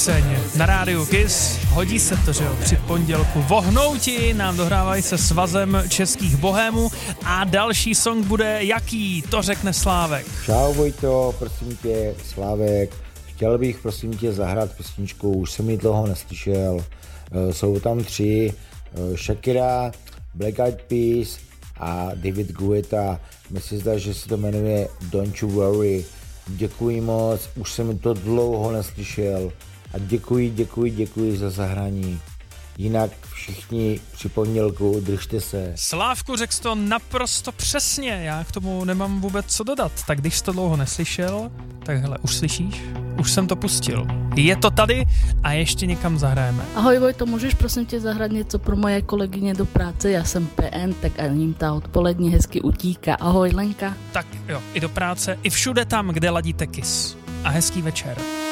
píseň na rádiu Kiss. Hodí se to, že jo, při pondělku. Vohnouti nám dohrávají se Svazem českých bohémů a další song bude jaký, to řekne Slávek. Čau Vojto, prosím tě, Slávek. Chtěl bych prosím tě zahrát písničku, už jsem ji dlouho neslyšel. Jsou tam 3, Shakira, Black Eyed Peas a David Guetta. Myslím si zdá, že se to jmenuje Don't You Worry. Děkuji moc, už jsem to dlouho neslyšel a děkuji za zahrání. Jinak všichni při pondělku držte se. Slávku, řekl jsi to naprosto přesně, já k tomu nemám vůbec co dodat. Tak když jsi to dlouho neslyšel, tak hele, už slyšíš? Už jsem to pustil. Je to tady a ještě někam zahrajeme. Ahoj Vojto, můžeš prosím tě zahrát něco pro moje kolegyně do práce? Já jsem PN, tak a ním ta odpolední hezky utíká. Ahoj Lenka. Tak jo, i do práce, i všude tam, kde ladíte Kiss. A hezký večer.